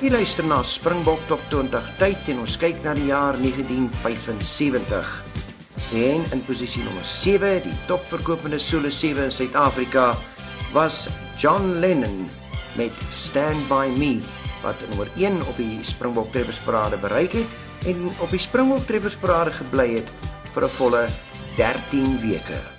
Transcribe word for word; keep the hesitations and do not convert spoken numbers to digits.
Jy luister na Springbok Top twintig tyd en ons kyk na die jaar negentien vyfensewentig. En in posisie nommer sewe, die topverkopende solo sewe in Suid-Afrika, was John Lennon met Stand By Me, wat nommer een op die Springbok Treffersparade bereik het en op die Springbok Treffersparade gebly het vir 'n volle dertien weke.